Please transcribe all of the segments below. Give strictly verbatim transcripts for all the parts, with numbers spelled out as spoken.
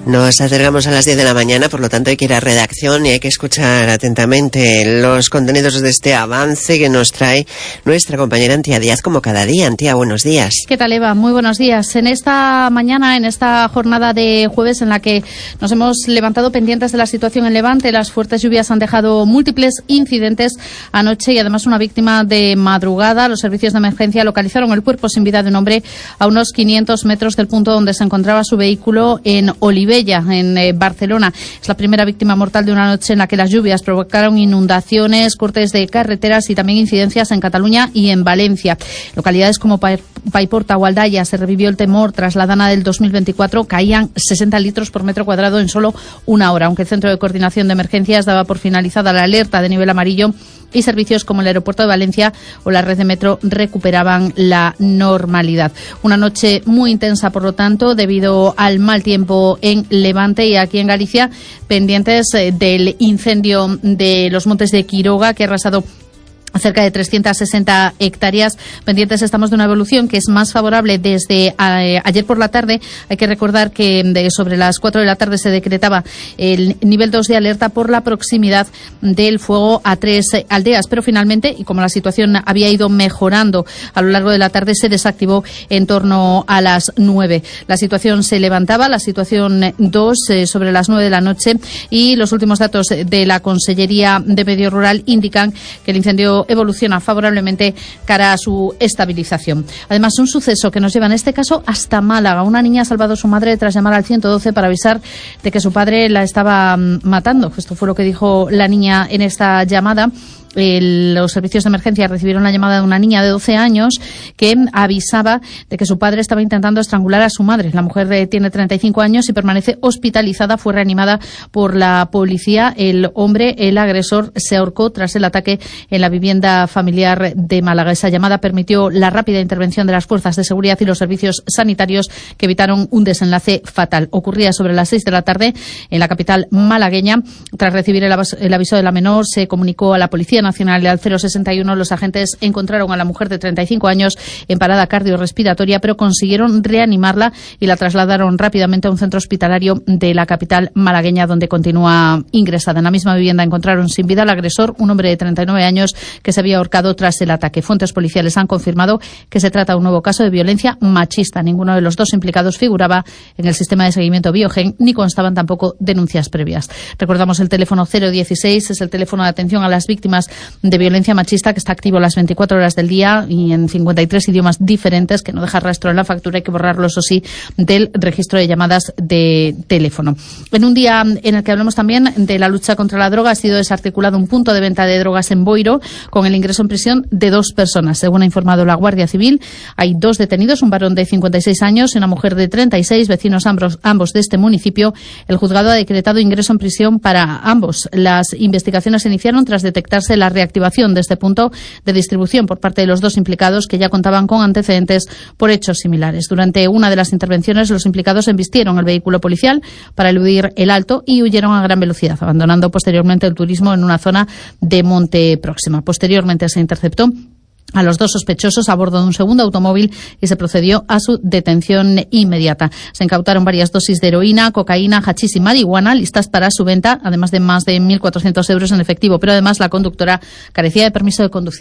Nos acercamos a las diez de la mañana, por lo tanto hay que ir a redacción y hay que escuchar atentamente los contenidos de este avance que nos trae nuestra compañera Antía Díaz, como cada día. Antía, buenos días. ¿Qué tal, Eva? Muy buenos días. En esta mañana, en esta jornada de jueves en la que nos hemos levantado pendientes de la situación en Levante, las fuertes lluvias han dejado múltiples incidentes anoche y además una víctima de madrugada. Los servicios de emergencia localizaron el cuerpo sin vida de un hombre a unos quinientos metros del punto donde se encontraba su vehículo en Olivella, en eh, Barcelona. Es la primera víctima mortal de una noche en la que las lluvias provocaron inundaciones, cortes de carreteras y también incidencias en Cataluña y en Valencia. Localidades como pa Paiporta o Aldaya se revivió el temor tras la dana del dos mil veinticuatro. Caían sesenta litros por metro cuadrado en solo una hora, aunque el Centro de Coordinación de Emergencias daba por finalizada la alerta de nivel amarillo y servicios como el aeropuerto de Valencia o la red de metro recuperaban la normalidad. Una noche muy intensa, por lo tanto, debido al mal tiempo en Levante y aquí en Galicia, pendientes del incendio de los Montes de Quiroga que ha arrasado cerca de trescientas sesenta hectáreas. Pendientes estamos de una evolución que es más favorable desde a, ayer por la tarde. Hay que recordar que de, sobre las cuatro de la tarde se decretaba el nivel dos de alerta por la proximidad del fuego a tres aldeas, pero finalmente, y como la situación había ido mejorando a lo largo de la tarde, se desactivó en torno a las nueve. La situación se levantaba, la situación dos eh, sobre las nueve de la noche, y los últimos datos de la Consellería de Medio Rural indican que el incendio evoluciona favorablemente cara a su estabilización. Además, un suceso que nos lleva en este caso hasta Málaga. Una niña ha salvado a su madre tras llamar al ciento doce para avisar de que su padre la estaba matando. Esto fue lo que dijo la niña en esta llamada. El, los servicios de emergencia recibieron la llamada de una niña de doce años que avisaba de que su padre estaba intentando estrangular a su madre. La mujer eh, tiene treinta y cinco años y permanece hospitalizada. Fue reanimada por la policía. El hombre, el agresor, se ahorcó tras el ataque en la vivienda familiar de Málaga. Esa llamada permitió la rápida intervención de las fuerzas de seguridad y los servicios sanitarios que evitaron un desenlace fatal. Ocurría sobre las seis de la tarde en la capital malagueña. Tras recibir el, el aviso de la menor, se comunicó a la Policía Nacional y al cero sesenta y uno. Los agentes encontraron a la mujer de treinta y cinco años en parada cardiorrespiratoria, pero consiguieron reanimarla y la trasladaron rápidamente a un centro hospitalario de la capital malagueña, donde continúa ingresada. En la misma vivienda encontraron sin vida al agresor, un hombre de treinta y nueve años que se había ahorcado tras el ataque. Fuentes policiales han confirmado que se trata de un nuevo caso de violencia machista. Ninguno de los dos implicados figuraba en el sistema de seguimiento Biogen, ni constaban tampoco denuncias previas. Recordamos el teléfono cero dieciséis, es el teléfono de atención a las víctimas de violencia machista, que está activo las veinticuatro horas del día y en cincuenta y tres idiomas diferentes, que no deja rastro en la factura. Hay que borrarlo, eso sí, del registro de llamadas de teléfono. En un día en el que hablamos también de la lucha contra la droga, ha sido desarticulado un punto de venta de drogas en Boiro con el ingreso en prisión de dos personas. Según ha informado la Guardia Civil, hay dos detenidos, un varón de cincuenta y seis años y una mujer de treinta y seis, vecinos ambos, ambos de este municipio. El juzgado ha decretado ingreso en prisión para ambos. Las investigaciones se iniciaron tras detectarse la reactivación de este punto de distribución por parte de los dos implicados, que ya contaban con antecedentes por hechos similares. Durante una de las intervenciones, los implicados embistieron el vehículo policial para eludir el alto y huyeron a gran velocidad, abandonando posteriormente el turismo en una zona de monte próxima. Posteriormente se interceptó a los dos sospechosos a bordo de un segundo automóvil y se procedió a su detención inmediata. Se incautaron varias dosis de heroína, cocaína, hachís y marihuana listas para su venta, además de más de mil cuatrocientos euros en efectivo, pero además la conductora carecía de permiso de conducir.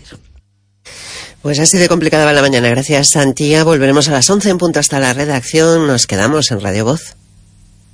Pues así de complicada va la mañana. Gracias, Antía. Volveremos a las once en punto hasta la redacción. Nos quedamos en Radio Voz.